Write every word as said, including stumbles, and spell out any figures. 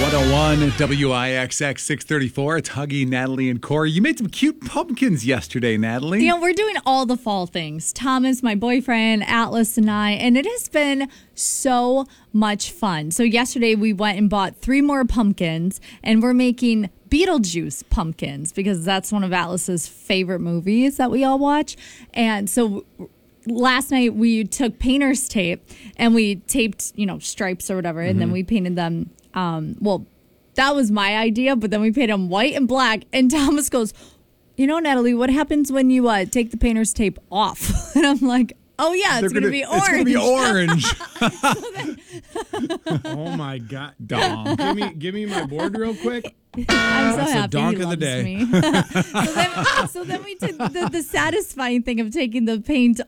oh one W I X X six thirty-four. It's Huggy, Natalie, and Corey. You made some cute pumpkins yesterday, Natalie. You know, we're doing all the fall things. Thomas, my boyfriend, Atlas, and I, and it has been so much fun. So yesterday we went and bought three more pumpkins, and we're making Beetlejuice pumpkins because that's one of Atlas's favorite movies that we all watch. And so last night we took painter's tape and we taped, you know, stripes or whatever, and mm-hmm. then we painted them. Um, well, that was my idea, but then we painted them white and black. And Thomas goes, "You know, Natalie, what happens when you uh, take the painter's tape off?" And I'm like, "Oh yeah, it's going to be orange." It's going to be orange. Oh my God, Dom. give me, give me my board real quick. I'm so That's happy a donk he of the loves day. me. so, then, so then we took the, the satisfying thing of taking the paint